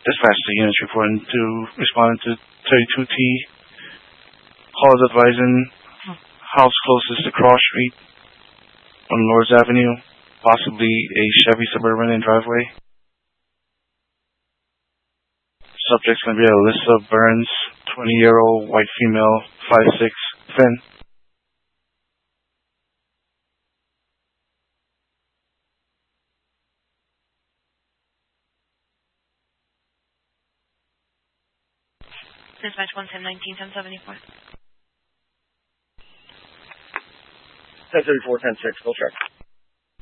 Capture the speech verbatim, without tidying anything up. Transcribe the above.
Dispatch to units reporting to responding to thirty-two T. Calls advising house closest to Cross Street on Lords Avenue, possibly a Chevy Suburban in driveway. Subject's going to be Alyssa Burns, twenty-year-old, white female, five six, thin. Dispatch one ten nineteen ten seventy-four. ten thirty-four ten six, go check.